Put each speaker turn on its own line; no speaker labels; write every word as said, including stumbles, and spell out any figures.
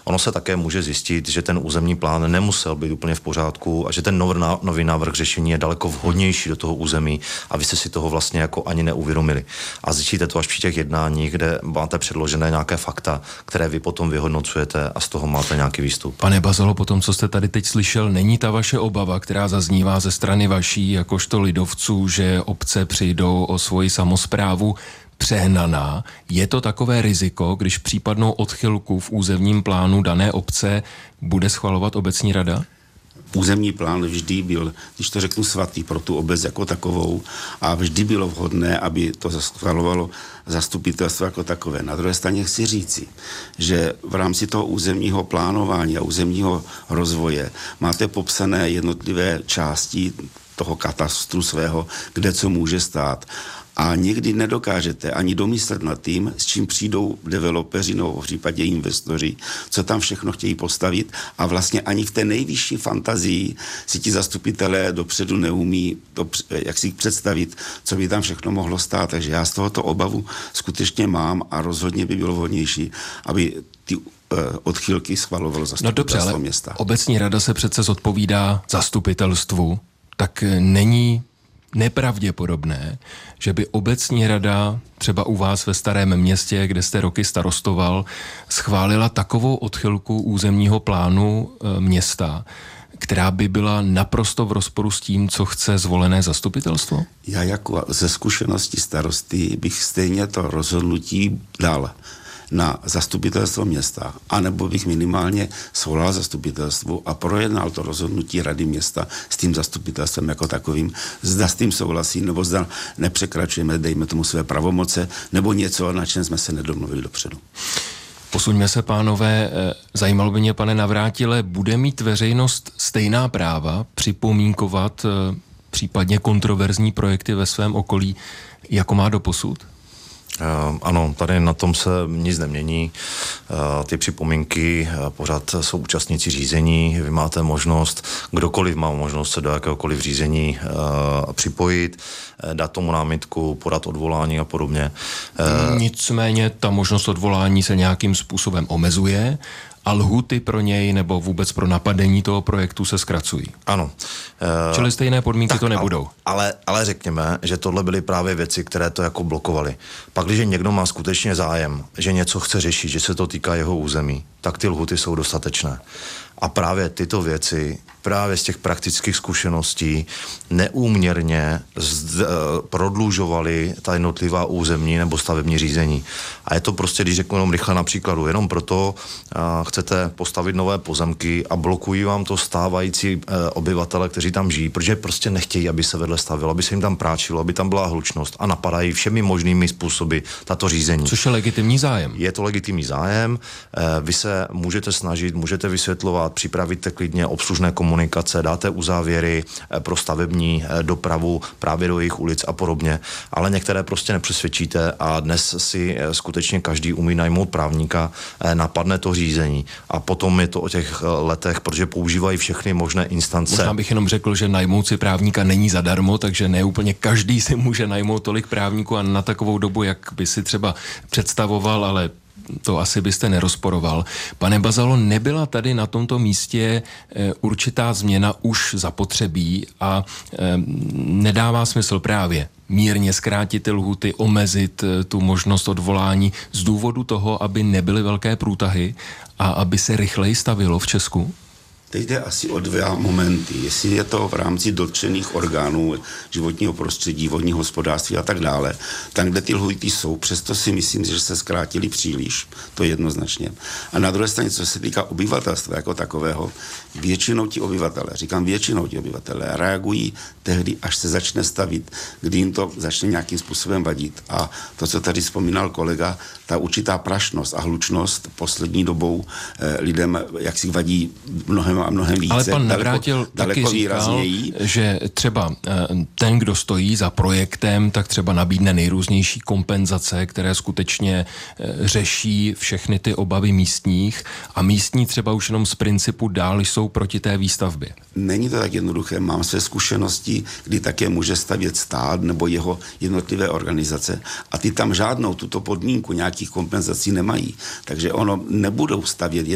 Ono se také může zjistit, že ten územní plán nemusel být úplně v pořádku a že ten nový návrh řešení je daleko vhodnější do toho území a vy jste si toho vlastně jako ani neuvědomili. A zjistíte to až při těch jednáních, kde máte předložené nějaké fakta, které vy potom vyhodnocujete a z toho máte nějaký výstup.
Pane Bazalo, po tom, co jste tady teď slyšel, není ta vaše obava, která zaznívá ze strany vaší, jakožto lidovců, že obce přijdou o svoji samosprávu, přehnaná? Je to takové riziko, když případnou odchylku v územním plánu dané obce bude schvalovat obecní rada?
Územní plán vždy byl, když to řeknu, svatý pro tu obec jako takovou a vždy bylo vhodné, aby to schvalovalo zastupitelstvo jako takové. Na druhé straně chci říci, že v rámci toho územního plánování a územního rozvoje máte popsané jednotlivé části toho katastru svého, kde co může stát. A někdy nedokážete ani domyslet nad tím, s čím přijdou developeři nebo v případě investoři, co tam všechno chtějí postavit a vlastně ani v té nejvyšší fantazii si ti zastupitelé dopředu neumí to, jak si představit, co by tam všechno mohlo stát. Takže já z tohoto obavu skutečně mám a rozhodně by bylo vhodnější, aby ty odchylky schvalovalo zastupitelstvo
no
města.
Obecní rada se přece zodpovídá zastupitelstvu, tak není nepravděpodobné, že by obecní rada třeba u vás ve Starém Městě, kde jste roky starostoval, schválila takovou odchylku územního plánu e, města, která by byla naprosto v rozporu s tím, co chce zvolené zastupitelstvo?
Já jako ze zkušenosti starosty bych stejně to rozhodnutí dal na zastupitelstvo města, anebo bych minimálně svolal zastupitelstvu a projednal to rozhodnutí rady města s tím zastupitelstvem jako takovým, zda s tím souhlasí, nebo zda nepřekračujeme, dejme tomu své pravomoce, nebo něco, na čem jsme se nedomluvili dopředu.
Posuňme se, pánové, zajímalo by mě, pane Navrátile, bude mít veřejnost stejná práva připomínkovat případně kontroverzní projekty ve svém okolí, jako má doposud?
Uh, ano, tady na tom se nic nemění. Uh, ty připomínky uh, pořád jsou účastníci řízení. Vy máte možnost, kdokoliv má možnost se do jakéhokoliv řízení uh, připojit, uh, dát tomu námitku, podat odvolání a podobně.
Uh, Nicméně ta možnost odvolání se nějakým způsobem omezuje a lhuty pro něj nebo vůbec pro napadení toho projektu se zkracují.
Ano.
E, Čili stejné podmínky
tak,
to nebudou.
Ale, ale řekněme, že tohle byly právě věci, které to jako blokovaly. Pak, když někdo má skutečně zájem, že něco chce řešit, že se to týká jeho území, tak ty lhuty jsou dostatečné. A právě tyto věci, právě z těch praktických zkušeností neúměrně zd, prodlužovaly ta jednotlivá územní nebo stavební řízení. A je to prostě, když řeknu jenom rychle na příkladu, jenom proto a, chcete postavit nové pozemky a blokují vám to stávající e, obyvatele, kteří tam žijí, protože prostě nechtějí, aby se vedle stavilo, aby se jim tam práčilo, aby tam byla hlučnost a napadají všemi možnými způsoby tato řízení.
Což je legitimní zájem.
Je to legitimní zájem, e, vy se můžete snažit, můžete vysvětlovat, připravíte klidně obslužné komunikace, dáte uzávěry pro stavební dopravu právě do jejich ulic a podobně, ale některé prostě nepřesvědčíte a dnes si skutečně každý umí najmout právníka, napadne to řízení a potom je to o těch letech, protože používají všechny možné instance.
Možná bych jenom řekl, že najmout si právníka není zadarmo, takže ne úplně každý si může najmout tolik právníků a na takovou dobu, jak by si třeba představoval, ale to asi byste nerozporoval. Pane Bazalo, nebyla tady na tomto místě e, určitá změna už zapotřebí a e, nedává smysl právě mírně zkrátit ty lhuty, omezit e, tu možnost odvolání z důvodu toho, aby nebyly velké průtahy a aby se rychleji stavilo v Česku?
Teď jde asi o dva momenty. Jestli je to v rámci dotčených orgánů životního prostředí, vodního hospodářství a tak dále, tam, kde ty lhůty jsou, přesto si myslím, že se zkrátili příliš. To je jednoznačně. A na druhé straně, co se týká obyvatelstva jako takového, většinou ti obyvatele, říkám většinou ti obyvatele, reagují tehdy, až se začne stavit, kdy jim to začne nějakým způsobem vadit. A to, co tady vzpomínal kolega, ta určitá prašnost a hlučnost poslední dobou eh, lidem jak si vadí mnohem a mnohem více.
Ale pan Navrátil taky říkal,
výrazněji.
že třeba ten, kdo stojí za projektem, tak třeba nabídne nejrůznější kompenzace, které skutečně řeší všechny ty obavy místních a místní třeba už jenom z principu dál jsou proti té výstavbě.
Není to tak jednoduché. Mám své zkušenosti, kdy také může stavět stát nebo jeho jednotlivé organizace a ty tam žádnou tuto podmínku nějakých kompenzací nemají. Takže ono nebudou stavět